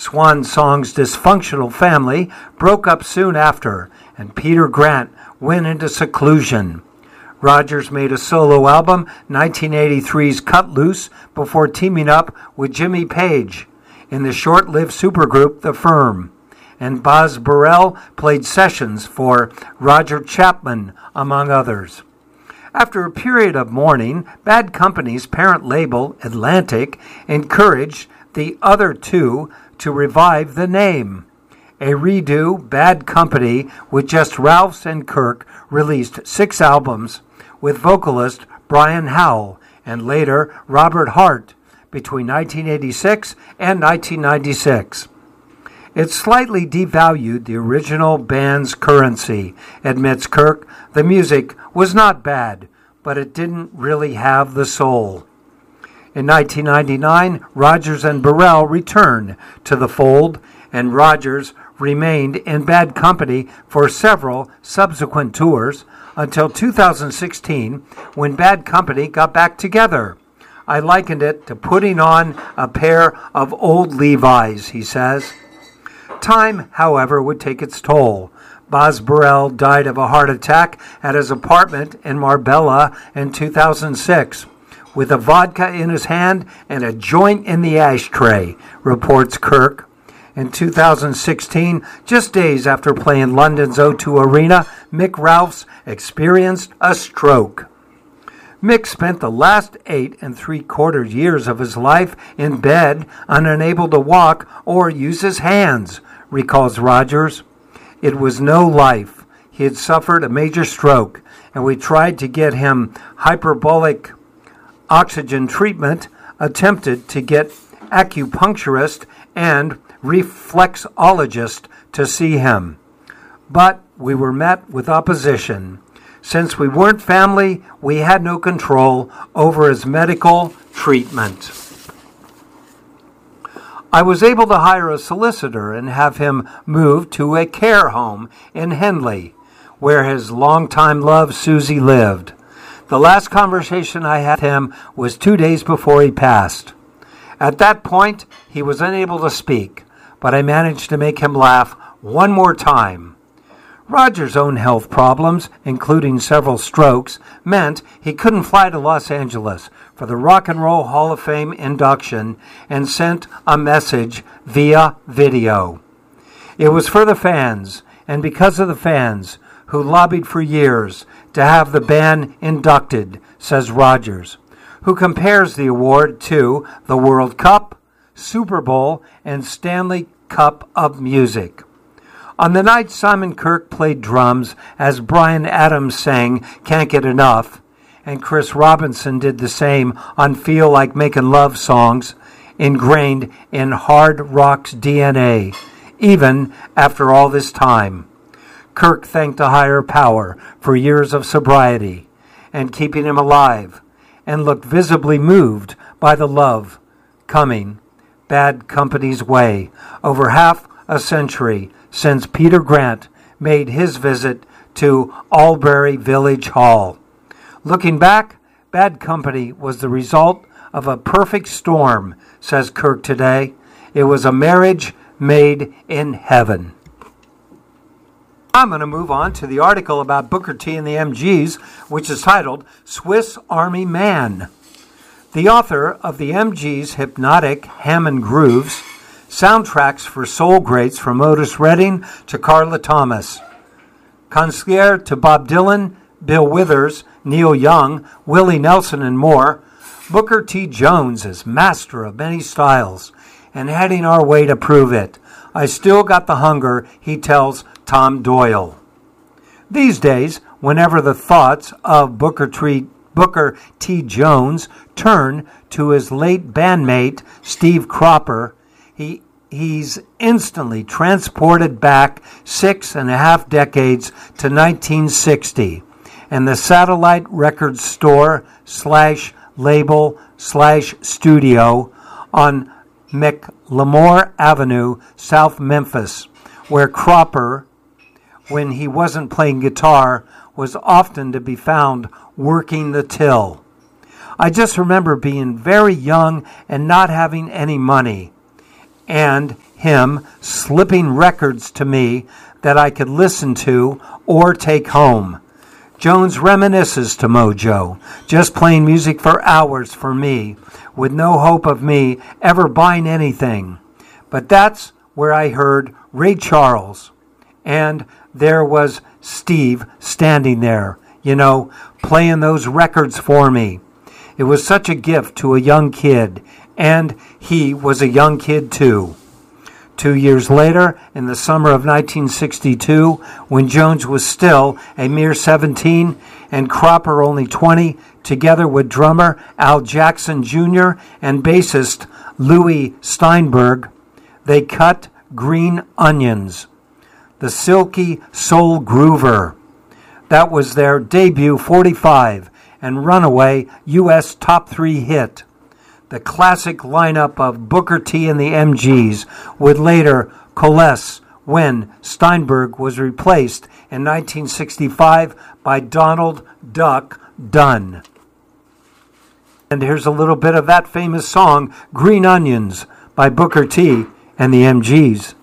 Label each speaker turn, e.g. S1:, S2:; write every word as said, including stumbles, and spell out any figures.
S1: Swan Song's dysfunctional family broke up soon after, and Peter Grant went into seclusion. Rodgers made a solo album, nineteen eighty-three's Cut Loose, before teaming up with Jimmy Page in the short-lived supergroup The Firm. And Boz Burrell played sessions for Roger Chapman, among others. After a period of mourning, Bad Company's parent label, Atlantic, encouraged the other two to revive the name. A redo, Bad Company, with just Ralphs and Kirk, released six albums with vocalist Brian Howell and later Robert Hart between nineteen eighty-six and nineteen ninety-six. It slightly devalued the original band's currency, admits Kirk. The music was not bad, but it didn't really have the soul. In nineteen ninety-nine, Rodgers and Burrell returned to the fold, and Rodgers remained in Bad Company for several subsequent tours until two thousand sixteen, when Bad Company got back together. I likened it to putting on a pair of old Levi's, he says. Time, however, would take its toll. Boz Burrell died of a heart attack at his apartment in Marbella in two thousand six, with a vodka in his hand and a joint in the ashtray, reports Kirk. In two thousand sixteen, just days after playing London's O two Arena, Mick Ralphs experienced a stroke. Mick spent the last eight and three-quarter years of his life in bed, unable to walk or use his hands, recalls Rodgers. It was no life. He had suffered a major stroke, and we tried to get him hyperbolic oxygen treatment, attempted to get acupuncturist and reflexologist to see him. But we were met with opposition. Since we weren't family, we had no control over his medical treatment. I was able to hire a solicitor and have him moved to a care home in Henley, where his longtime love Susie lived. The last conversation I had with him was two days before he passed. At that point, he was unable to speak, but I managed to make him laugh one more time. Rodgers' own health problems, including several strokes, meant he couldn't fly to Los Angeles for the Rock and Roll Hall of Fame induction and sent a message via video. It was for the fans, and because of the fans, who lobbied for years to have the band inducted, says Rodgers, who compares the award to the World Cup, Super Bowl, and Stanley Cup of Music. On the night Simon Kirke played drums as Bryan Adams sang Can't Get Enough, and Chris Robinson did the same on Feel Like Making Love songs, ingrained in hard rock's D N A, even after all this time. Kirke thanked a higher power for years of sobriety and keeping him alive, and looked visibly moved by the love coming Bad Company's way over half a century since Peter Grant made his visit to Albury Village Hall. Looking back, Bad Company was the result of a perfect storm, says Kirke today. It was a marriage made in heaven. I'm going to move on to the article about Booker T and the M Gs, which is titled Swiss Army Man. The author of the M Gs' hypnotic Hammond grooves, soundtracks for soul greats from Otis Redding to Carla Thomas, concierge to Bob Dylan, Bill Withers, Neil Young, Willie Nelson, and more, Booker T. Jones is master of many styles and heading our way to prove it. I still got the hunger, he tells Tom Doyle. These days, whenever the thoughts of Booker T. Booker T. Jones turn to his late bandmate, Steve Cropper, he he's instantly transported back six and a half decades to nineteen sixty, and the Satellite Records store slash label slash studio on McLemore Avenue, South Memphis, where Cropper, when he wasn't playing guitar, was often to be found working the till. I just remember being very young and not having any money. and him slipping records to me that I could listen to or take home. Jones reminisces to Mojo, just playing music for hours for me, with no hope of me ever buying anything. But that's where I heard Ray Charles, and there was Steve standing there, you know, playing those records for me. It was such a gift to a young kid, and he was a young kid too. Two years later, in the summer of nineteen sixty-two, when Jones was still a mere seventeen and Cropper only twenty, together with drummer Al Jackson Junior and bassist Louis Steinberg, they cut Green Onions, the silky soul groover. That was their debut forty-five and runaway U S top three hit. The classic lineup of Booker T and the M Gs would later coalesce when Steinberg was replaced in nineteen sixty-five by Donald Duck Dunn. And here's a little bit of that famous song, Green Onions, by Booker T and the M Gs.